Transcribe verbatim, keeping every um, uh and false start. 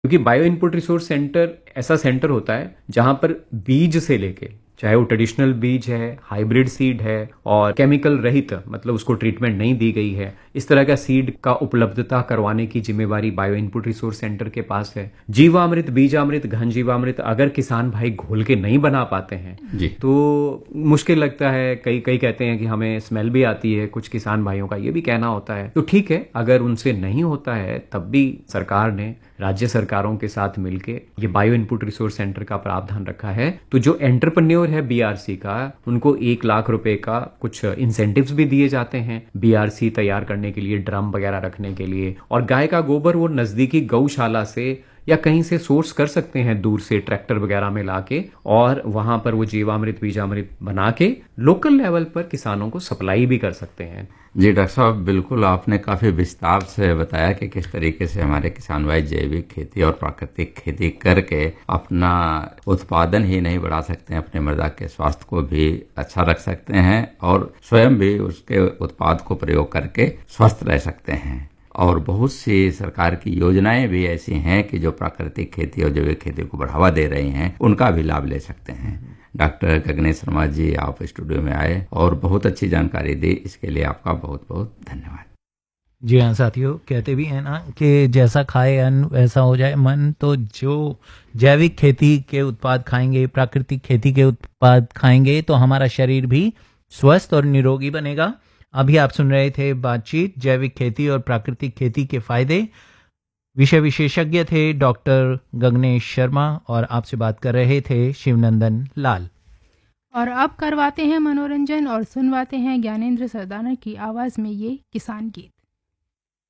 क्योंकि bio input resource centre ऐसा centre होता है जहां पर बीज से लेके, चाहे वो ट्रेडिशनल बीज है, हाइब्रिड सीड है और केमिकल रहित, मतलब उसको ट्रीटमेंट नहीं दी गई है, इस तरह का सीड का उपलब्धता करवाने की जिम्मेवारी बायो इनपुट रिसोर्स सेंटर के पास है। जीवामृत, बीजामृत, घन जीवामृत अगर किसान भाई घोल के नहीं बना पाते हैं जी। तो मुश्किल लगता है। कई कई कहते हैं कि हमें स्मेल भी आती है, कुछ किसान भाइयों का ये भी कहना होता है। तो ठीक है, अगर उनसे नहीं होता है तब भी सरकार ने राज्य सरकारों के साथ मिलके ये बायो इनपुट रिसोर्स सेंटर का प्रावधान रखा है। तो जो एंटरप्रेन्योर है बीआरसी का, उनको एक लाख रुपए का कुछ इंसेंटिव्स भी दिए जाते हैं बीआरसी तैयार करने के लिए, ड्रम वगैरह रखने के लिए। और गाय का गोबर वो नजदीकी गौशाला से या कहीं से सोर्स कर सकते हैं, दूर से ट्रैक्टर वगैरह में लाके, और वहां पर वो जीवामृत बीजामृत बना के लोकल लेवल पर किसानों को सप्लाई भी कर सकते हैं। जी डॉक्टर साहब, बिल्कुल आपने काफ़ी विस्तार से बताया कि किस तरीके से हमारे किसान भाई जैविक खेती और प्राकृतिक खेती करके अपना उत्पादन ही नहीं बढ़ा सकते हैं, अपने मृदा के स्वास्थ्य को भी अच्छा रख सकते हैं और स्वयं भी उसके उत्पाद को प्रयोग करके स्वस्थ रह सकते हैं। और बहुत सी सरकार की योजनाएं भी ऐसी हैं कि जो प्राकृतिक खेती और जैविक खेती को बढ़ावा दे रही हैं, उनका भी लाभ ले सकते हैं। डॉक्टर गगनेश शर्मा जी, आप स्टूडियो में आए और बहुत अच्छी जानकारी दी, इसके लिए आपका बहुत बहुत धन्यवाद। जी हाँ साथियों, कहते भी हैं ना कि जैसा खाए अन्न वैसा हो जाए मन। तो जो जैविक खेती के उत्पाद खाएंगे, प्राकृतिक खेती के उत्पाद खाएंगे, तो हमारा शरीर भी स्वस्थ और निरोगी बनेगा। अभी आप सुन रहे थे बातचीत जैविक खेती और प्राकृतिक खेती के फायदे। विषय विशेषज्ञ थे डॉक्टर गगनेश शर्मा और आपसे बात कर रहे थे शिवनंदन लाल। और अब करवाते हैं मनोरंजन और सुनवाते हैं ज्ञानेंद्र सरदाना की आवाज में ये किसान गीत।